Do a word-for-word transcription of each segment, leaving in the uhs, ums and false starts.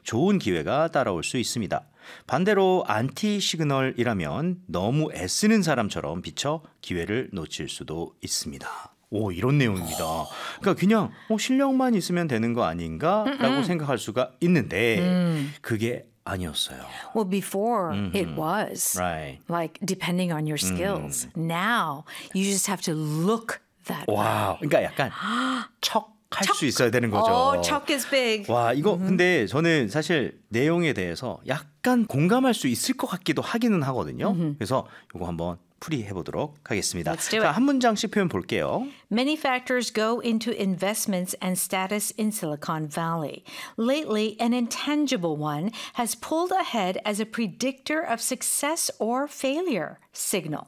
좋은 기회가 따라올 수 있습니다. 반대로 안티 시그널이라면 너무 애쓰는 사람처럼 비쳐 기회를 놓칠 수도 있습니다. 오, 이런 내용입니다. 그러니까 그냥 어, 실력만 있으면 되는 거 아닌가라고 생각할 수가 있는데 음. 그게 아니었어요. Well, before Mm-hmm. it was. Right. Like, depending on your skills. Now, you just have to look that way. 와, 그러니까 약간 척할 수 있어야 되는 거죠. Oh, chuck is big. 와, 이거 근데 저는 사실 내용에 대해서 약간 공감할 수 있을 것 같기도 하기는 하거든요. 그래서 이거 한번 풀이해 보도록 하겠습니다. Let's do 자, it. 한 문장씩 표현 볼게요. Many factors go into investments and status in Silicon Valley. Lately, an intangible one has pulled ahead as a predictor of success or failure. Signal.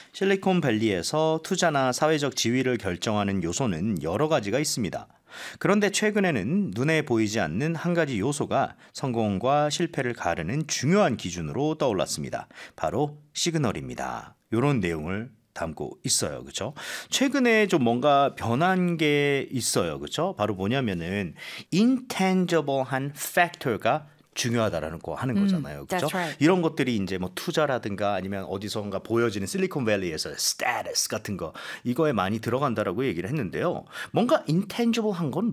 실리콘밸리에서 투자나 사회적 지위를 결정하는 요소는 여러 가지가 있습니다. 그런데 최근에는 눈에 보이지 않는 한 가지 요소가 성공과 실패를 가르는 중요한 기준으로 떠올랐습니다. 바로 시그널입니다. 이런 내용을 담고 있어요. 그렇죠? 최근에 좀 뭔가 변한 게 있어요. 그렇죠? 바로 뭐냐면은 intangible한 factor가 중요하다라는 거 하는 거잖아요. 그렇죠? That's right. 이런 것들이 이제 뭐 투자라든가 아니면 어디선가 보여지는 실리콘밸리에서 스테이터스 같은 거 이거에 많이 들어간다라고 얘기를 했는데요. 뭔가 intangible한 건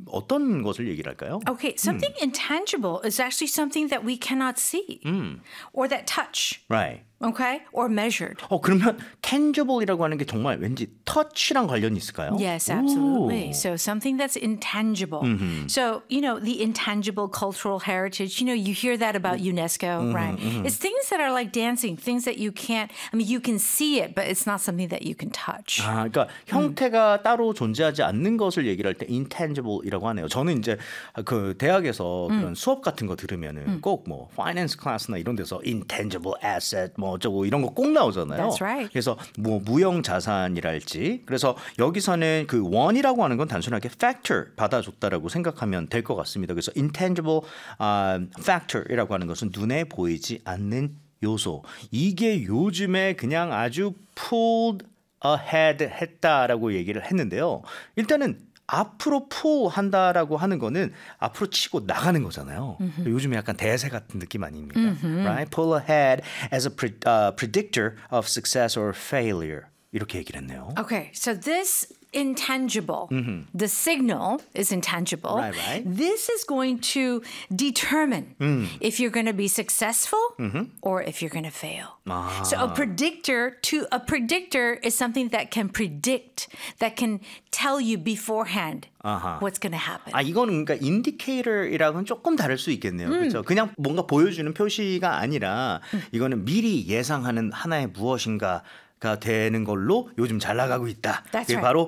어떤 것을 얘기를 할까요? Okay, something intangible is actually something that we cannot see or that touch. Right. Okay? Or measured. 어 그러면 tangible이라고 하는 게 정말 왠지 touch랑 관련이 있을까요? Yes, absolutely. 오. So something that's intangible. So, you know, the intangible cultural heritage, you know, you hear that about UNESCO, right? It's things that are like dancing, things that you can't, I mean, you can see it, but it's not something that you can touch. 아, 그러니까 형태가 따로 존재하지 않는 것을 얘기를 할 때 intangible이라고 하네요. 저는 이제 그 대학에서 그런 수업 같은 거 들으면은 꼭 뭐 finance class나 이런 데서 intangible asset 뭐 어쩌고 이런 거 꼭 나오잖아요. That's right. 그래서 뭐 무형 자산이랄지 그래서 여기서는 그 원이라고 하는 건 단순하게 factor 받아줬다라고 생각하면 될 것 같습니다. 그래서 intangible uh, factor이라고 하는 것은 눈에 보이지 않는 요소. 이게 요즘에 그냥 아주 pulled ahead 했다라고 얘기를 했는데요. 일단은 앞으로 pull 한다라고 하는 거는 앞으로 치고 나가는 거잖아요. Mm-hmm. 요즘에 약간 대세 같은 느낌 아닙니까? Mm-hmm. Right? Pull ahead as a pre, uh, predictor of success or failure. 이렇게 얘기를 했네요. Okay, so this intangible, Mm-hmm. the signal is intangible. Right, right. This is going to determine Mm. if you're going to be successful Mm-hmm. or if you're going to fail. 아. So a predictor to a predictor is something that can predict, that can tell you beforehand 아하. what's going to happen. 아 이거는 그러니까 인디케이터이랑은 조금 다를 수 있겠네요. 음. 그렇죠? 그냥 뭔가 보여주는 표시가 아니라 이거는 미리 예상하는 하나의 무엇인가 가 되는 걸로 요즘 잘 나가고 있다. That's 그게 right. 바로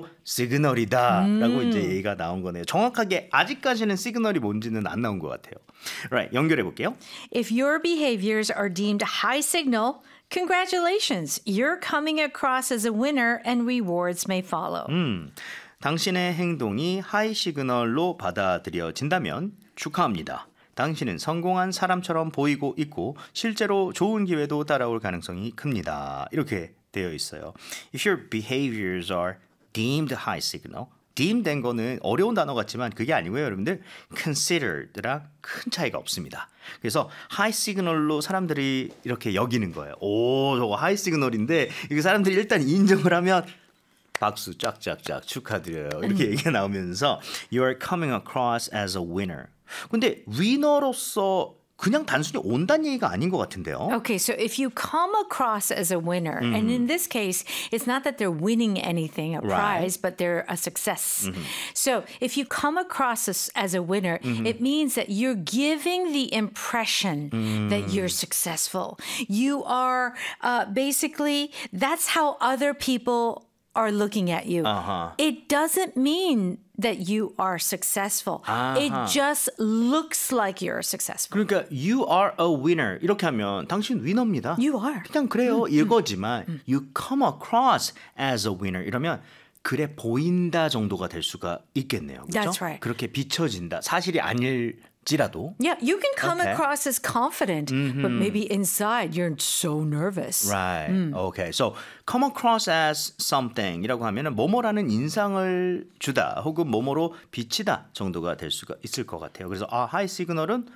시그널이다라고 음. 이제 얘기가 나온 거네요. 정확하게 아직까지는 시그널이 뭔지는 안 나온 것 같아요. Right, 연결해 볼게요. If your behaviors are deemed high signal, congratulations. You're coming across as a winner and rewards may follow. 음, 당신의 행동이 하이 시그널로 받아들여진다면 축하합니다. 당신은 성공한 사람처럼 보이고 있고 실제로 좋은 기회도 따라올 가능성이 큽니다. 이렇게 되어 있어요. If your behaviors are deemed high signal, deemed 된 거는 어려운 단어 같지만 그게 아니고요. 여러분들 considered랑 큰 차이가 없습니다. 그래서 high signal로 사람들이 이렇게 여기는 거예요. 오, 저거 high signal인데 이게 사람들이 일단 인정을 하면 박수 쫙쫙쫙 축하드려요. 이렇게 음. 얘기가 나오면서 You are coming across as a winner. 근데 위너로서 그냥 단순히 온다는 얘기가 아닌 것 같은데요. Okay, so if you come across as a winner, mm-hmm. and in this case, it's not that they're winning anything, a prize, right. but they're a success. Mm-hmm. So if you come across as, as a winner, mm-hmm. it means that you're giving the impression mm. that you're successful. You are uh, basically, that's how other people are looking at you. Uh-huh. It doesn't mean that you are successful. Uh-huh. It just looks like you're successful. 그러니까 you are a winner 이렇게 하면 당신 위너입니다. You are. 그냥 그래요. 음, 이거지만 음. you come across as a winner 이러면 그래 보인다 정도가 될 수가 있겠네요. 그렇죠? That's right. 그렇게 비춰진다. 사실이 아닐 지라도. Yeah, you can come okay. across as confident, mm-hmm. but maybe inside you're so nervous. Right. 음. Okay. So come across as something이라고 하면은 뭐뭐라는 인상을 주다 혹은 뭐뭐로 비치다 정도가 될 수가 있을 것 같아요. 그래서 아, 하이 시그널은